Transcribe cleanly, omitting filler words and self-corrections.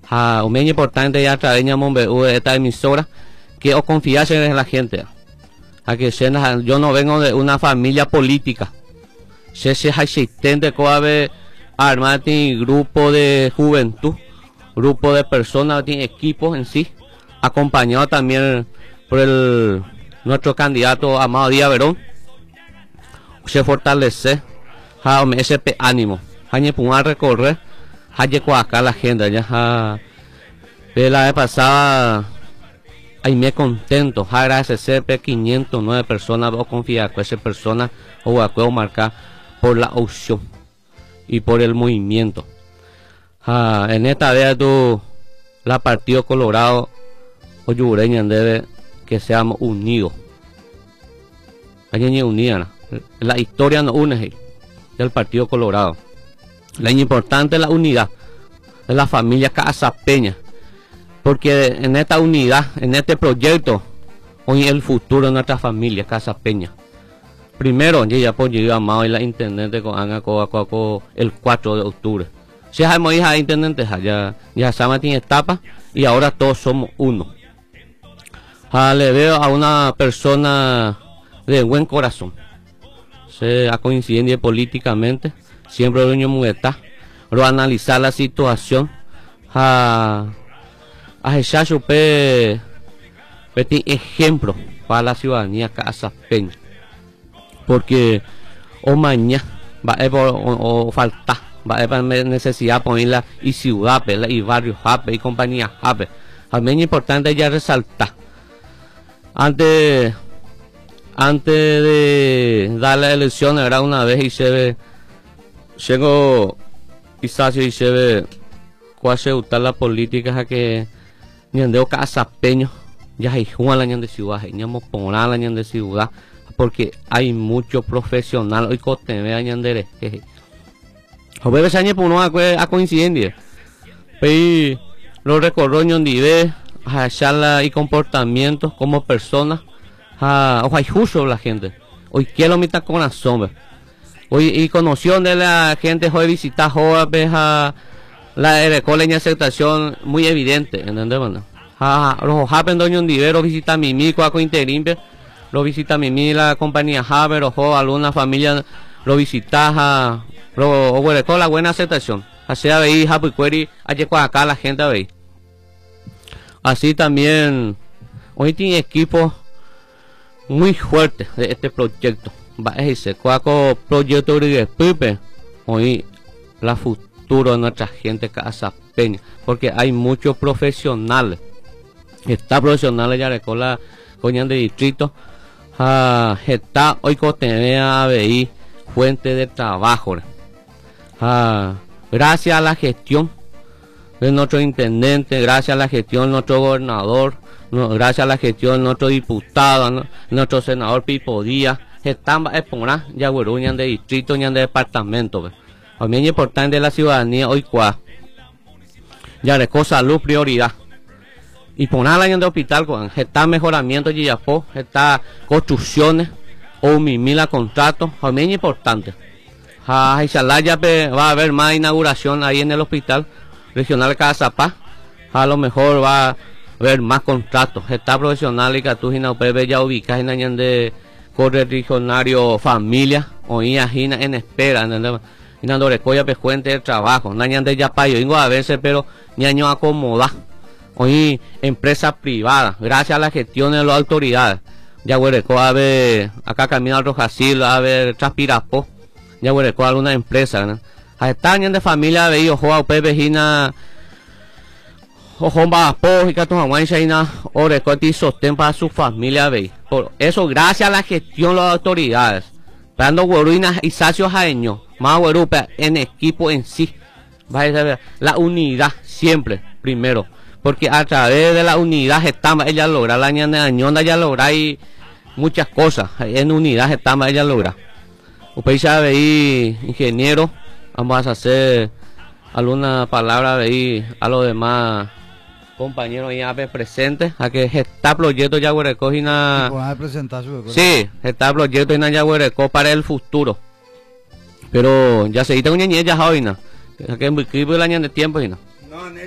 Un medio importante ya a través de esta emisora que os confiase en la gente. Yo no vengo de una familia política. Se asistente coabe armar grupo de juventud, grupo de personas, equipos en sí, acompañado también por nuestro candidato Amado Díaz Verón. Se fortalece ese ánimo, hay que recorrer, hay que acá la agenda, ya de la vez pasada, ahí me contento, agradecer 509 personas, o confiar con esas personas, o puedo marcar por la opción y por el movimiento. En esta vez la Partido Colorado, o Yureña debe que seamos unidos. Hay unida, la historia nos une del Partido Colorado. Lo importante es la unidad de la familia Casapeña, porque en esta unidad, en este proyecto, hoy el futuro de nuestra familia Casapeña. Primero, ya apoyé Amado y la intendente con el 4 de octubre. Si hemos hija de intendente, ya Sama tiene etapa y ahora todos somos uno. Le veo a una persona de buen corazón. Se ha coincidido políticamente, siempre dueño mueta, pero analizar la situación, a echar su ejemplo para la ciudadanía casapeña, porque o mañana va o falta, va a necesidad ponerla y ciudad, y barrio y compañía. Al menos importante ya resaltar, antes de dar la elección era una vez y se ve, llegó Isacio y se ve cuál se gusta la política que ñandeo casapeño ya hay Juan la ñande ciudad, ñamo poner la ñande ciudad, porque hay muchos profesionales hoy cote vea ñandere. O bebé sañe por no a coincidencia. Pero lo recorrió ñondive a charla y comportamientos como personas. Ojo, hay justo la gente. Hoy quiero mitad con la sombra. Hoy y conoció de la gente hoy visitar hoy la recoleña aceptación muy evidente, ¿entendés? Los happen doño Ndivero visita Mimi con interimpe, lo visita Mimi la compañía Haber o alguna familia lo visita con la buena aceptación. Así a ver Hapuqueri acá la gente a ver. Así también hoy tiene equipos muy fuertes de este proyecto. Va a ser cuaco proyecto de Pipe. Hoy la futuro de nuestra gente casapeña, porque hay muchos profesionales. Está profesionales ya con la coñan de distrito. Está hoy contenido a ver fuente de trabajo. Gracias a la gestión de nuestro intendente, gracias a la gestión de nuestro gobernador, gracias a la gestión de nuestro diputado, nuestro senador Pipo Díaz, están exponer ya de distrito y de departamento. También es importante la ciudadanía hoy ya de salud prioridad y ponerla en el hospital con está mejoramiento y yapó, está construcciones o mimila contratos, también es importante. Inshallah ya va a haber más inauguración ahí en el hospital regional Casapá. A lo mejor va a haber más contratos. Está profesional y Catujina UPB ya ubicada en año de corre regionario familia o en espera, ¿entendés? Y no recoya fuente de trabajo, nañan de yapayo, digo a veces, pero ñaño acomoda. Hoy empresa privada, gracias a la gestión de las autoridades. Ya huereco a ver, acá camino al Rojacil, a ver Traspirapo, ya huereco a alguna empresa, ¿no? A esta de familia de ojo a UP vejina, ojo bapo y catuaguay shaina, oreco ti sostén para su familia ve. Por eso, gracias a la gestión de las autoridades, dando hueruinas y sacios jaeños, más huerupa en equipo en sí. Va a ver la unidad siempre, primero. Porque a través de la unidad estamos, ella logra, la ñanda ya logra y muchas cosas, en unidad estamos, ella logra. Usted sabe ahí, ingeniero, vamos a hacer alguna palabra de ahí a los demás compañeros ya presentes, a que está proyecto ya recogina. Sí, está proyecto en ya para el futuro. Pero ya se dice un ñeñe ya hoy, que me escribo el año de tiempo y no.